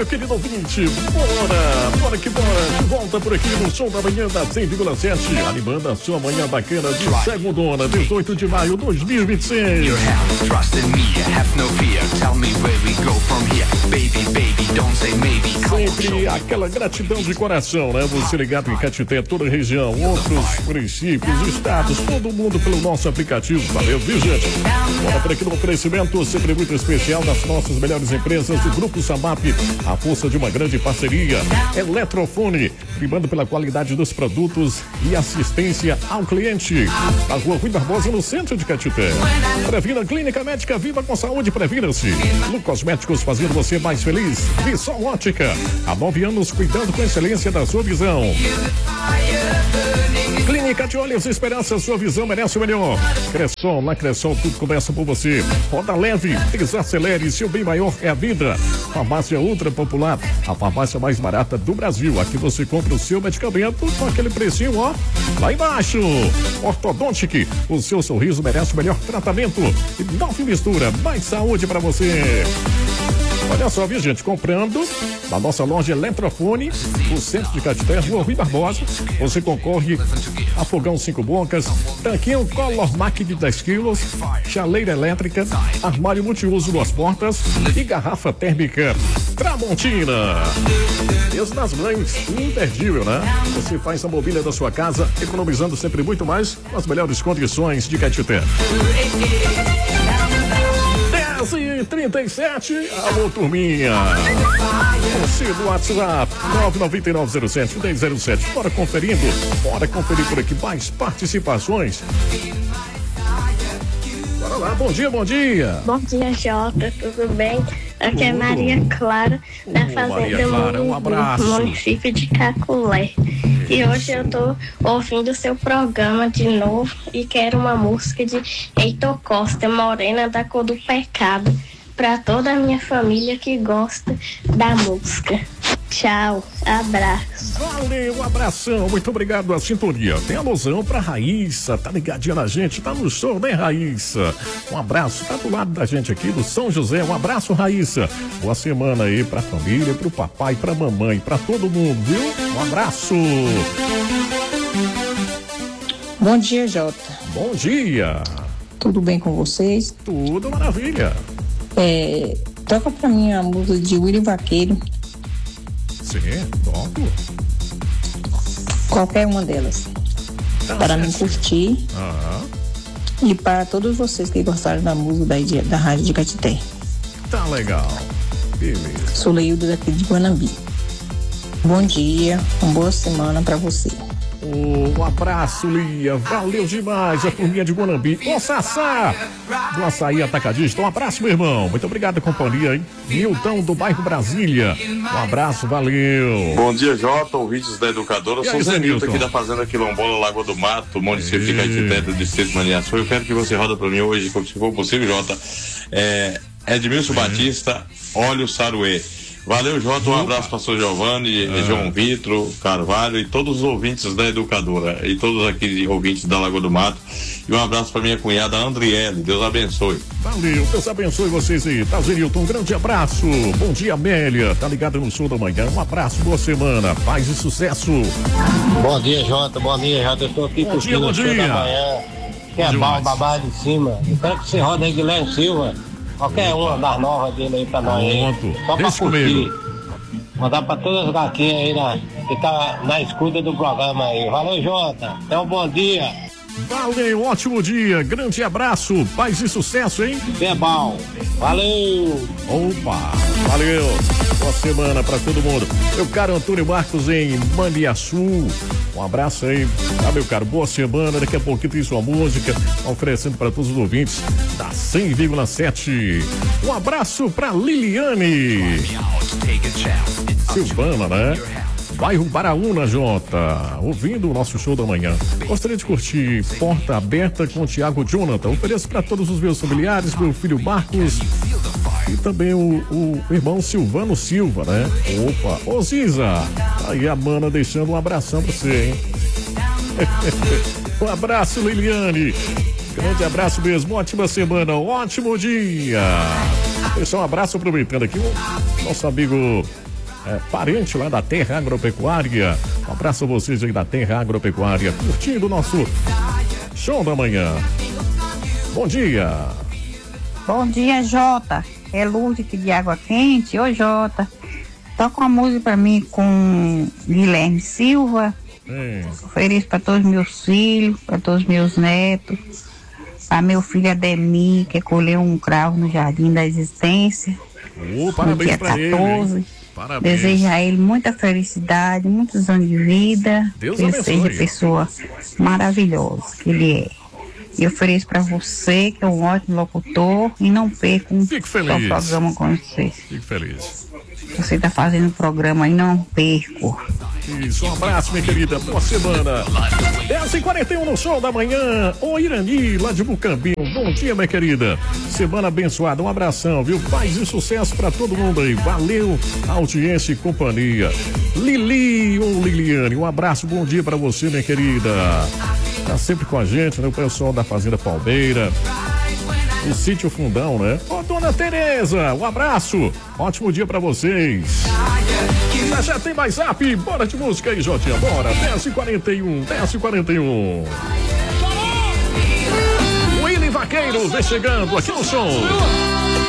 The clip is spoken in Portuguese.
meu querido ouvinte. Bora que bora. De volta por aqui no Show da Manhã da 100,7. Animando a sua manhã bacana de segundona, 18 de maio de 2026. Sempre aquela gratidão de coração, né? Você ligado em Caetité, toda a região, outros municípios, estados, todo mundo pelo nosso aplicativo. Valeu, viu, gente? Bora por aqui no oferecimento sempre muito especial das nossas melhores empresas do Grupo Samap. A força de uma grande parceria. Eletrofone, primando pela qualidade dos produtos e assistência ao cliente. Na Rua Rui Barbosa, no centro de Caetité. Previna Clínica Médica Viva com Saúde, previna-se. Lu Cosméticos, fazendo você mais feliz. Vissol Ótica, há 9 anos cuidando com excelência da sua visão. Clínica de Olhos Esperança, sua visão merece o melhor. Cressol, na Cressol tudo começa por você. Roda leve, desacelere, seu bem maior é a vida. Farmácia Ultra Popular, a farmácia mais barata do Brasil. Aqui você compra o seu medicamento com aquele precinho, ó, lá embaixo. Ortodontic, o seu sorriso merece o melhor tratamento. E Nove Mistura, mais saúde pra você. Olha só, viu, gente? Comprando na nossa loja Eletrofone, no centro de Caetité, Rua Rui Barbosa, você concorre a fogão 5 bocas, tanquinho Color Mac de 10 quilos, chaleira elétrica, armário multiuso 2 portas e garrafa térmica Tramontina. Mês das Mães, imperdível, né? Você faz a mobília da sua casa, economizando sempre muito mais, com as melhores condições de Caetité. 10h37, alô turminha. Você do WhatsApp 99907-1007. Bora conferindo, bora conferir por aqui mais participações. Bora lá, bom dia, bom dia. Bom dia, Jota, tudo bem? Aqui é Maria Clara, da Fazenda Morumbi, município de Caculé. E hoje eu tô ouvindo o seu programa de novo e quero uma música de Heitor Costa, Morena da Cor do Pecado, para toda a minha família que gosta da música. Tchau, abraço. Valeu, um abração, muito obrigado a sintonia. Tem alusão pra Raíssa, tá ligadinha na gente, tá no show, né, Raíssa? Um abraço, tá do lado da gente aqui do São José, um abraço, Raíssa. Boa semana aí pra família, pro papai, pra mamãe, pra todo mundo, viu? Um abraço. Bom dia, Jota. Bom dia. Tudo bem com vocês? Tudo maravilha. Toca pra mim a música de Willy Vaqueiro. Sim, toco. Qualquer uma delas. Tá para me curtir. E para todos vocês que gostaram da música da Rádio de Caetité. Tá legal. Beleza. Sou Leildo daqui de Guanambi. Bom dia, uma boa semana para você. Um abraço, Lia. Valeu demais a turminha de Guanambi. Ô, Sassá, do Açaí Atacadista. Um abraço, meu irmão. Muito obrigado, companhia, hein? Milton, do bairro Brasília. Um abraço, valeu. Bom dia, Jota, ouvintes da Educadora. Eu sou o Zé Milton, aqui da Fazenda Quilombola, Lagoa do Mato, município de Caetité, do distrito de Maniaçu. Eu quero que você roda para mim hoje, como se for possível, Jota. Edmilson Batista, Óleo Saruê. Valeu, Jota, um abraço, pastor Giovanni, João Vitor, Carvalho e todos os ouvintes da Educadora e todos aqui ouvintes da Lagoa do Mato. E um abraço para minha cunhada Andriele, Deus abençoe. Valeu, Deus abençoe vocês aí, tá, Zenilton? Um grande abraço. Bom dia, Amélia, tá ligada no Show da Manhã. Um abraço, boa semana, paz e sucesso. Bom dia, Jota, eu tô aqui curtindo o Show da Manhã. Que é mal, babado de cima. Eu quero que você roda aí, Guilherme Silva. Qualquer uma das novas dele aí pra nós aí. Só pra curtir. Mandar pra todas as gatinhas aí que tá na escuta do programa aí. Valeu, Jota. Até um bom dia. Valeu, ótimo dia. Grande abraço. Paz e sucesso, hein? É bom. Valeu. Opa, valeu. Boa semana pra todo mundo. Meu caro Antônio Marcos em Maniaçu. Um abraço aí, tá, meu caro? Boa semana. Daqui a pouquinho tem sua música oferecendo para todos os ouvintes da 100,7. Um abraço pra Liliane Silvana, né? Bairro Baraúna, Jota, ouvindo o nosso show da manhã. Gostaria de curtir Porta Aberta com o Thiago Jonathan. Ofereço para todos os meus familiares, meu filho Marcos e também o irmão Silvano Silva, né? Opa, ô Ziza, aí a mana deixando um abração pra você, hein? Um abraço, Liliane. Grande abraço mesmo, ótima semana, ótimo dia. Deixa um abraço aproveitando aqui o nosso amigo parente lá da Terra Agropecuária. Um abraço a vocês aí da Terra Agropecuária, curtindo o nosso show da manhã. Bom dia. Bom dia, Jota. É Luz aqui de Água Quente. Ô, Jota, toca uma música pra mim com Guilherme Silva. Ofereço pra todos os meus filhos, pra todos os meus netos, pra meu filho Ademir, que colheu um cravo no Jardim da Existência. Parabéns no dia pra 14. Ele. Parabéns. Desejo a ele muita felicidade, muitos anos de vida. Deus que ele abençoe. seja pessoa maravilhosa que ele é. E ofereço para você, que é um ótimo locutor, e não perca um programa com você. Fico feliz. Você está fazendo um programa e não perco. Isso, um abraço, minha querida. Boa semana. 10h41 no show da manhã. Ô Irani, lá de Bucambinho. Bom dia, minha querida. Semana abençoada. Um abração, viu? Paz e sucesso pra todo mundo aí. Valeu, audiência e companhia. Lili ou Liliane, um abraço, bom dia pra você, minha querida. Tá sempre com a gente, né? O pessoal da Fazenda Palmeira. O Sítio Fundão, né? Ô, dona Tereza, um abraço. Ótimo dia pra vocês. Já tem mais zap. Bora de música aí, Jotinha. Bora. 10h41. Willy Vaqueiro vem chegando aqui no som.